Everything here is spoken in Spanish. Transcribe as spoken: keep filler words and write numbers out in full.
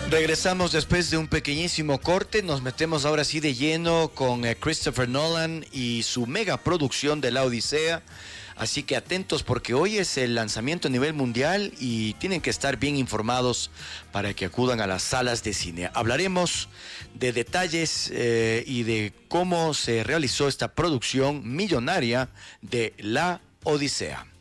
Regresamos después de un pequeñísimo corte, nos metemos ahora sí de lleno con eh, Christopher Nolan y su mega producción de La Odisea. Así que atentos porque hoy es el lanzamiento a nivel mundial y tienen que estar bien informados para que acudan a las salas de cine. Hablaremos de detalles eh, y de cómo se realizó esta producción millonaria de La Odisea.